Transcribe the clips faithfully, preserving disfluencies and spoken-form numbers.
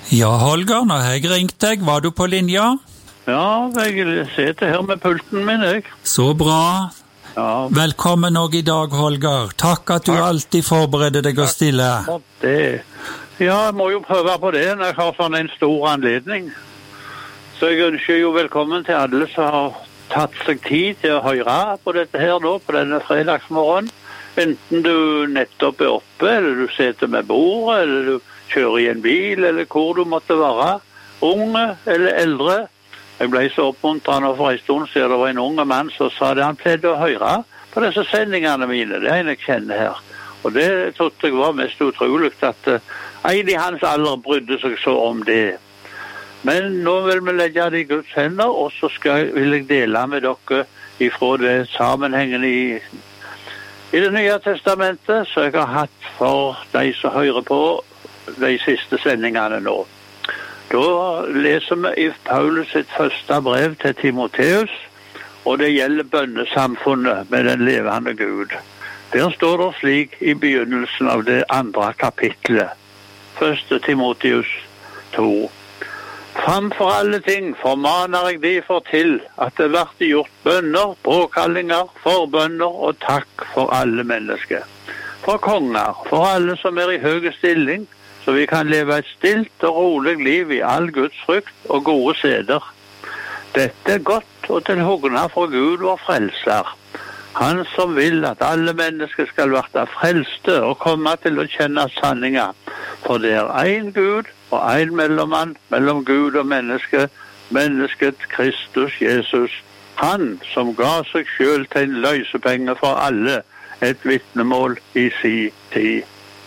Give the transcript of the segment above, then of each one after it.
Ja, Holger, nå har jeg ringt deg. Var du på linja? Ja, jeg sitter her med pulten min, jeg. Så bra. Ja. Velkommen også i dag, Holger. Takk at du Takk. alltid forbereder deg å stille. Takk for det. Ja, jeg må jo prøve på det når jeg har sånn en stor anledning. Så jeg ønsker jo velkommen til alle som har tatt seg tid til å høre på dette her nå, på denne fredagsmorgen. Enten du nettopp er oppe, eller du sitter med bordet, eller du kjører i en bil, eller hvor du måtte være. Unge eller eldre. Jeg ble så oppmuntret nå for en stund siden det var en unge mann som sa det. Han pleide å høre på disse sendingene mine. Det er en jeg kjenner her. Og det trodde jeg var mest utrolig at uh, en i hans alder brydde seg så om det. Men nå vil vi legge det i Guds hender, og så skal, vil jeg dele med dere ifra det sammenhengen i, i det nye testamentet, så jeg har hatt for de som hører på de siste sendingene nå. Da leser vi i Paulus sitt første brev til Timotheus, og det gjelder bønnesamfunnet med den levende Gud. Der står det slik i begynnelsen av det andre kapitlet, første Timotheus to. Framfor alle ting formaner jeg derfor til at det blir gjort bønner, påkallinger, forbønner og takk for alle mennesker. For konger, for alle som er i høy stilling, så vi kan leve et stilt og rolig liv i all Guds frykt og gode seder. Dette er godt og til hugna for Gud og frelser. Han som vil at alle mennesker skal være frelste og komme til å kjenne sanninga. For det er en Gud og en mellommann mellom Gud og menneske, mennesket Kristus Jesus. Han som ga seg selv til en løsepenge for alle, et vitnemål i sin tid.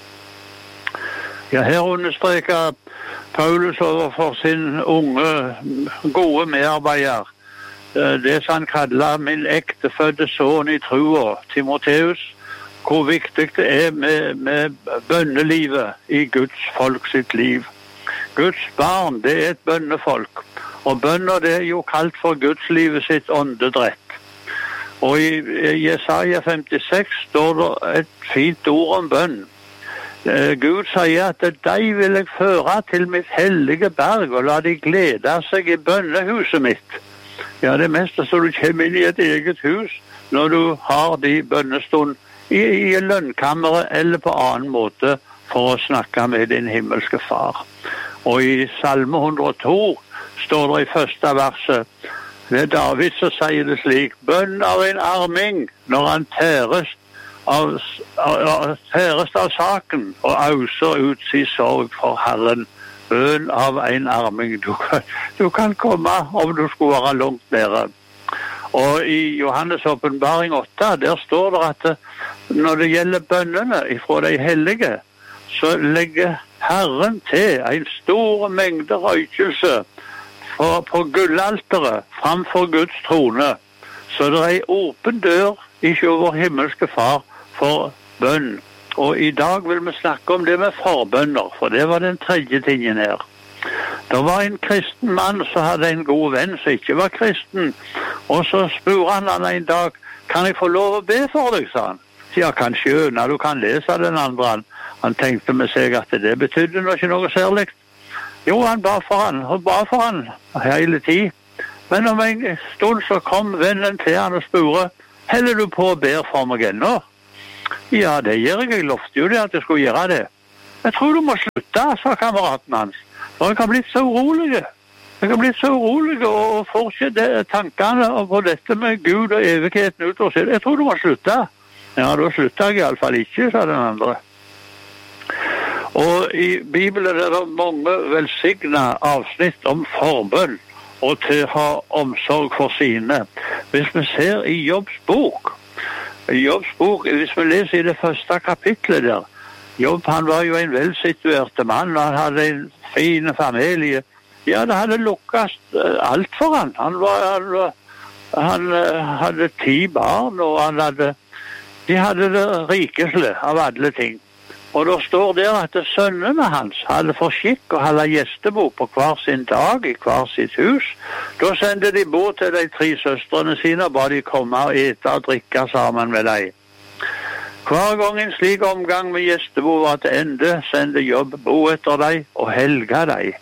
Ja, her understreker Paulus overfor sin unge, gode medarbeider det som han kaller min ektefødte sønn i troa, Timotheus, hvor viktig det er med, med bønnelivet i Guds folk sitt liv. Guds barn, det er et bønnefolk, og bønner det er jo kalt for Guds livet sitt åndedrett. Og i Jesaja femtiseks står det et fint ord om bønn. Gud sier at de vil jeg føre til mitt hellige berg og la de glede seg i bønnehuset mitt. Ja, det meste så du kommer inn i et eget hus når du har de bønnestund i, i lønnkammeret eller på annen måte for å snakke med din himmelske far. Og i Salme hundre og to står det i første verset, det er David som sier det slik, bønn av en arming når han tæres Av, av, tærest av saken og auser ut sin sorg for Herren, bønn av en arming. Du kan, du kan komme om du skulle være langt nede. Og i Johannes åpenbaring åtte, der står det at når det gjelder bønnene fra de hellige, så legger Herren til en stor mengde røykelse på gullalteret framfor Guds trone. Så det er en åpen dør ikke over himmelske far for bønn. Og i dag vil vi snakke om det med forbønner, for det var den tredje tingen her. Det var en kristen mann som hadde en god venn som ikke var kristen, og så spurte han han en dag, kan jeg få lov å be for deg, sa han. Ja, kanskje øyne, du kan lese den andre. Han, han tenkte med seg at det betydde noe, ikke noe særlig. Jo, han ba for han, og ba for han hele tid. Men om en stund så kom vennen til han og spurte, heller du på å be for meg ennå? Ja, det gjør jeg. Jeg lovte jo det at jeg skulle gjøre det. Jeg tror du må slutte, sa kameraten hans. For jeg har blitt så urolig. Jeg har blitt så urolig og får ikke det, tankene på dette med Gud og evigheten ut og seg. Jeg tror du må slutte. Ja, da slutter jeg i alle fall ikke, sa den andre. Og i Bibelen er det mange velsignede avsnitt om forbønn og til å ha omsorg for sine. Hvis vi ser i Jobbs bok, Jobbs bok, hvis vi leser i det første kapitlet der, Jobb, han var jo en velsituerte mann, og han hadde en fin familie. Ja, det hadde lukkast alt for han. Han, var, han, han hadde ti barn, og han hadde, de hadde det rikesle av alle ting. Og da står der at sønnene hans hadde for skikk å holde gjestebo på hver sin dag i hver sitt hus. Da sendte de bort til de tre søstrene sine og ba de komme og ete og drikke sammen med dem. Hver gang en slik omgang med gjestebo var til ende, sendte Jobb bo etter dem og helga dem.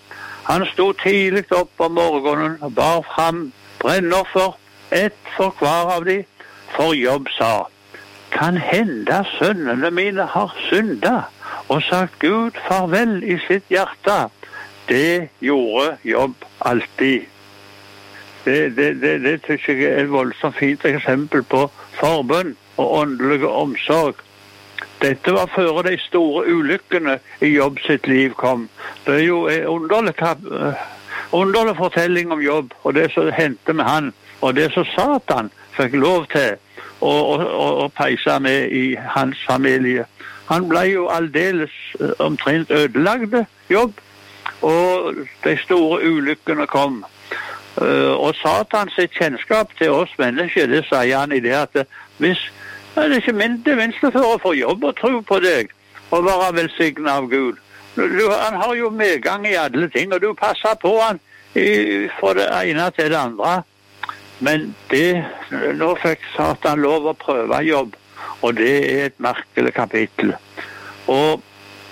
Han stod tidlig opp om morgenen og bar fram brennoffer, ett for hver av de, for Jobb sa, kan hende sønnene mine har syndet og sagt Gud farvel i sitt hjerte. Det gjorde Jobb alltid. Det, det, det, det synes jeg er et voldsomt fint eksempel på forbønn og åndelig omsorg. Dette var før de store ulykkene i Jobb sitt liv kom. Det er jo en underlig, underlig fortelling om Jobb, og det som hendte med han, og det som Satan fikk lov til å, å, å peise med i hans familie. Han ble jo aldeles omtrent ødelagte Jobb, og de store ulykkene kom. Og Satan sitt kjennskap til oss mennesker, det sier han i det at hvis det er ikke min, det minste for å få jobb og tro på deg og være velsignet av Gud. Du, han har jo medgang i alle ting, og du passer på han i, fra det ene til det andre. Men det, nå fikk Satan lov å prøve jobb, og det er et merkelig kapittel. Og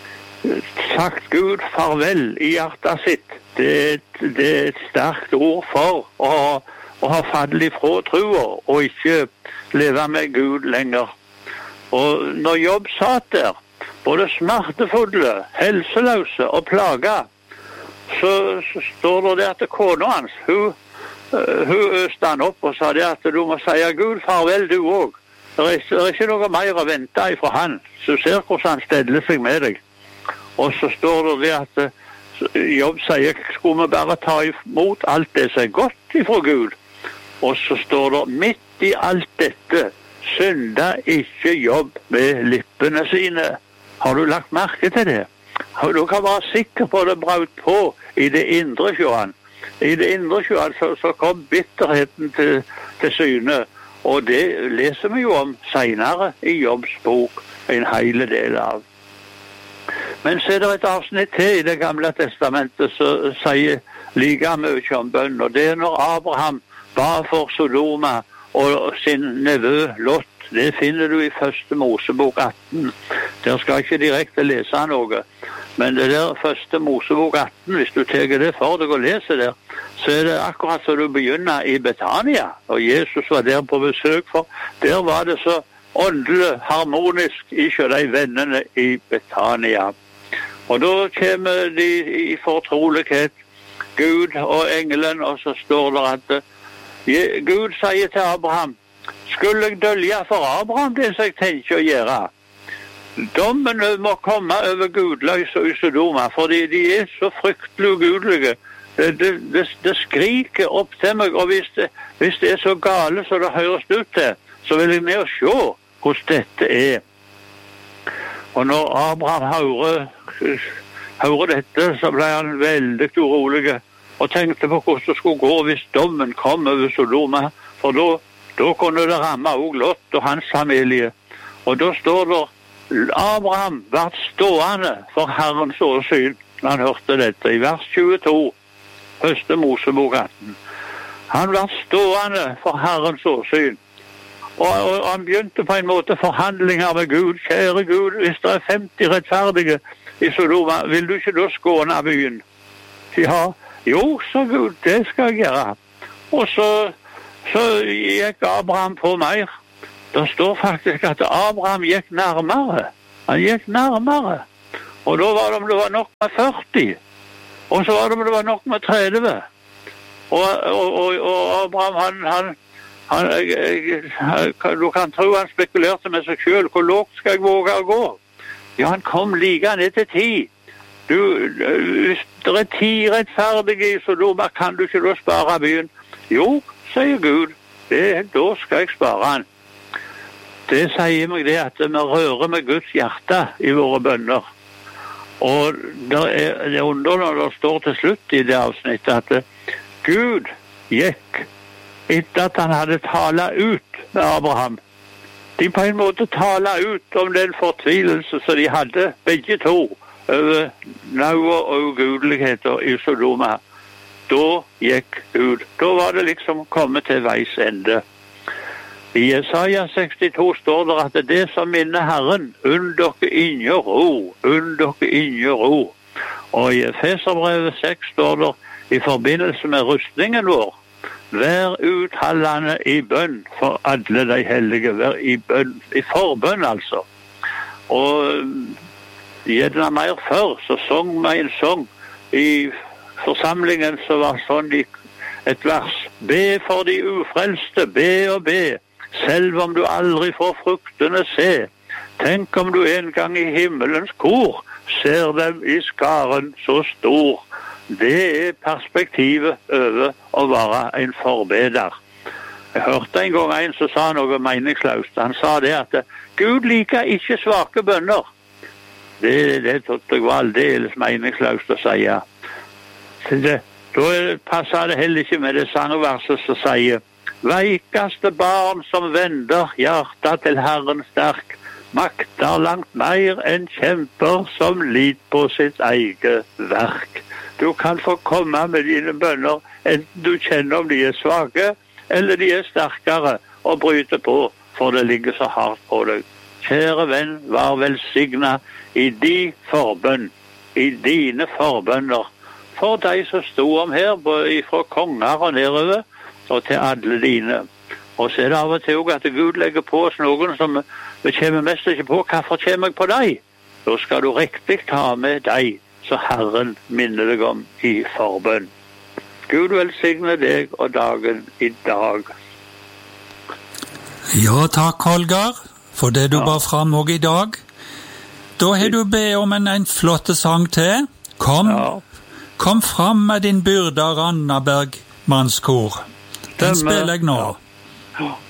sagt Gud farvel i hjertet sitt, det er et, det er et sterkt ord for å, å ha fallet ifra troen og ikke leve med Gud lenger. Og når Jobb satt der, både smertefulle, helseløse og plaga, så, så står det det at kona hans, hun, hun øste han opp og sa det at du må si Gud farvel du også. Det er, det er ikke noe mer å vente ifra han, så du ser hvordan han stedler seg med deg. Og så står det det at Jobb sier, skulle vi bare ta imot alt det som er godt ifra Gud. Og så står det, midt i alt dette, synda ikke Jobb med lippene sine. Har du lagt merke til det? Du kan være sikker på det braut på i det indre sjøen. I det indre sjøen så, så kom bitterheten til, til syne. Og det leser vi jo om senere i Jobbs bok, en hele del av. Men så er det et avsnitt til i det gamle testamentet som sier like mye om bønn, og det er når Abraham ba for Sodoma og sin nevø Lot. Det finner du i første Mosebok atten. Der skal jeg ikke direkte lese noe, men det der første Mosebok atten, hvis du tar det for deg og leser der, så er det akkurat som du begynner i Betania, og Jesus var der på besøk, for der var det så åndelig harmonisk i de vennene i Betania. Og da kommer de i fortrolighet, Gud og engelen, og så står det at Gud sier til Abraham, skulle jeg dølge for Abraham det som jeg tenker å gjøre? Dommen må komme over gudløse og Sodoma, fordi de er så fryktelig ugudelige. Det, det, det, det skriker opp til meg, og hvis det, hvis det er så gale så det høres ut til, så vil jeg ned og se hvordan dette er. Og når Abraham hører, hører dette, så ble han veldig urolig, og tenkte på hvordan det skulle gå hvis dommen kom over Sodoma, for da, da kunne det ramme også Lot og hans familie. Og da står det, Abraham var stående for Herrens åsyn, når han hørte dette, i vers tjueto, første Mosebok atten. Han var stående for Herrens åsyn, og, og han begynte på en måte forhandlinger med Gud. Kjære Gud, hvis det er femti rettferdige i Sodoma, vil du ikke da skåne byen? Ja, jo, sa Gud, det skal jeg gjøre. Og så, så gikk Abraham på mer. Det står faktisk at Abraham gikk nærmere. Han gikk nærmere. Og da var det om det var nok med førti. Og så var det om det var nok med tretti. Og, og, og, og Abraham, han, han, han jeg, jeg, du kan tro han spekulerte med seg selv. Hvor lågt skal jeg våge å gå? Ja, han kom like ned til ti. Du, hvis det er ti rettferdige i Sodoma, kan du ikke da spare byen? Jo, sier Gud, det, da skal jeg spare han. Det sier meg det at vi rører med Guds hjerte i våre bønner. Og det er, det er under når det står til slutt i det avsnittet at Gud gikk etter at han hadde talet ut med Abraham. De på en måte talet ut om den fortvilelse som de hadde, begge to, over naua og ugudeligheter i Sodoma. Da gikk Gud. Da var det liksom kommet til veis ende. I Jesaja sekstito står det at det som minner Herren, unn dere ingen ro, unn dere ingen ro. Og i Efeserbrevet seks står det i forbindelse med rustningen vår: vær uthaldende i bønn for alle de hellige. Vær i bønn, i forbønn altså. Og gjerne mer før så sang vi en sang i forsamlingen som var sånn i et vers: be for de ufrelste, be og be, selv om du aldri får fruktene se. Tenk om du en gang i himmelens kor ser dem i skaren så stor. Det er perspektivet over å være en forbeder. Jeg hørte en gang en som sa noe meningsløst. Han sa det at Gud liker ikke svake bønner. Det, det trodde jeg var aldeles meningsløst å si. Det, da passer det heller ikke med det sangverset som sier: veikaste barn som vender hjertet til Herren sterk, makter langt mer enn kjemper som lit på sitt eget verk. Du kan få komme med dine bønner, enten du kjenner om de er svake, eller de er sterkere, og bryte på, for det ligger så hardt på deg. Kjære venn, vær velsignet i de forbønn, i dine forbønner, for de som stod om her, fra konger og nedover, og til alle dine. Og så er det av og til at Gud legger på oss noen som vi kommer mest ikke på. Hvorfor kommer jeg på deg? Da skal du riktig ta med deg, så Herren minner deg om i forbønn. Gud velsigne deg og dagen i dag. Ja, takk Holger, for det du ja. bar fram også i dag. Da har du bedt om en, en flotte sang til. Kom, ja. kom fram med din byrde, Randaberg mannskor. Den spiller jeg nå. Ja.